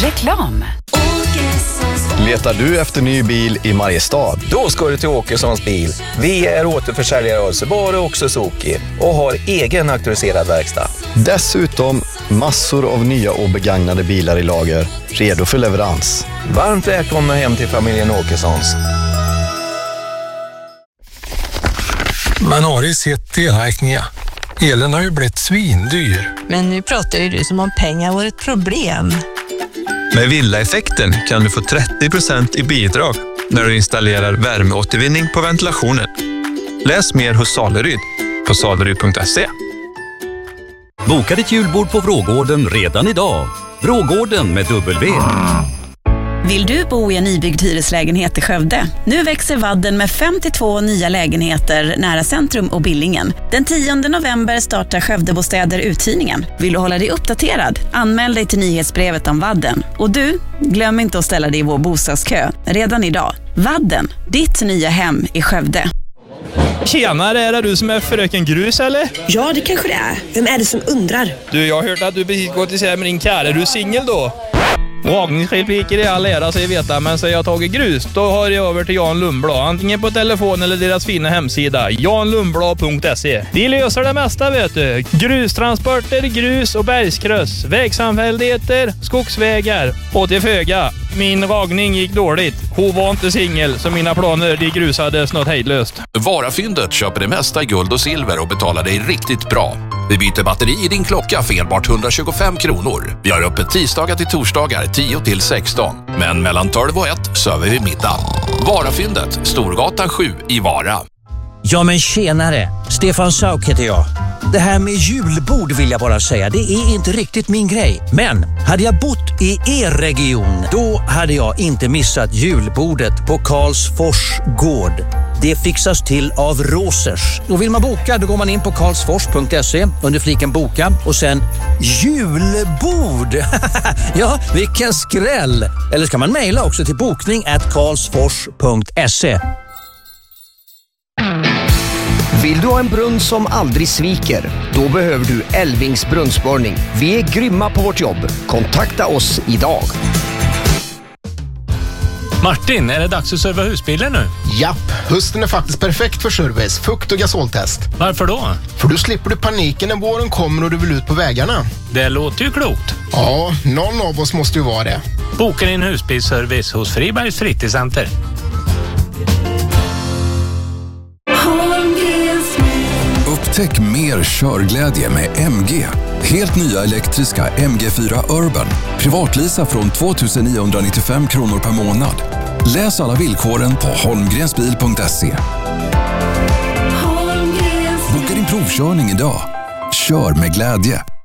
Reklam. Letar du efter ny bil i Mariestad? Då ska du till Åkessons bil. Vi är återförsäljare av Subaru och Suzuki och har egen auktoriserad verkstad. Dessutom massor av nya och begagnade bilar i lager, redo för leverans. Varmt välkomna hem till familjen Åkessons. Man har ju sett elräkningar. Elen har ju blivit svindyr. Men nu pratar ju du som om pengar var ett problem. Med Villaeffekten kan du få 30% i bidrag när du installerar värmeåtervinning på ventilationen. Läs mer hos Saleryd på saleryd.se. Boka ditt julbord på Vrågården redan idag. Vrågården med W. Vill du bo i en nybyggd hyreslägenhet i Skövde? Nu växer Vadden med 52 nya lägenheter nära centrum och Billingen. Den 10 november startar Skövdebostäder uthyrningen. Vill du hålla dig uppdaterad? Anmäl dig till nyhetsbrevet om Vadden. Och du, glöm inte att ställa dig i vår bostadskö redan idag. Vadden, ditt nya hem i Skövde. Tjenare, är det du som är fröken Grus eller? Ja, det kanske det är. Vem är det som undrar? Du, jag har hört att du precis gått isär med din kär. Är du singel då? Dragningsrepliker i all ära sig veta, men så jag tagit grus, då har jag över till Jan Lundblad. Antingen på telefon eller deras fina hemsida, janlundblad.se. De löser det mesta, vet du. Grustransporter, grus och bergskryss, vägsamfälligheter, skogsvägar och till föga. Min ragning gick dåligt. Hon var inte singel, så mina planer de grusades något hejdlöst. Varafyndet köper det mesta i guld och silver och betalar dig riktigt bra. Vi byter batteri i din klocka för enbart 125 kronor. Vi har öppet tisdagar till torsdagar 10 till 16. Men mellan 12 och 1 söver vi middag. Varafyndet, Storgatan 7 i Vara. Ja men tjenare, Stefan Sauk heter jag. Det här med julbord vill jag bara säga, det är inte riktigt min grej. Men hade jag bott i er region, då hade jag inte missat julbordet på Karlsfors gård. Det fixas till av Råsers. Och vill man boka, då går man in på karlsfors.se under fliken boka och sen julbord. Ja, vilken skräll. Eller ska man mejla också till bokning@karlsfors.se. Vill du ha en brunn som aldrig sviker? Då behöver du Elvings brunnsborrning. Vi är grymma på vårt jobb. Kontakta oss idag. Martin, är det dags att serva husbilen nu? Japp, hösten är faktiskt perfekt för service, fukt och gasoltest. Varför då? För då slipper du paniken när våren kommer och du vill ut på vägarna. Det låter ju klokt. Ja, någon av oss måste ju vara det. Boka din husbilsservice hos Fribergs fritidscenter. Upptäck mer körglädje med MG. Helt nya elektriska MG4 Urban. Privatlisa från 2995 kronor per månad. Läs alla villkoren på holmgrensbil.se. Boka din provkörning idag. Kör med glädje.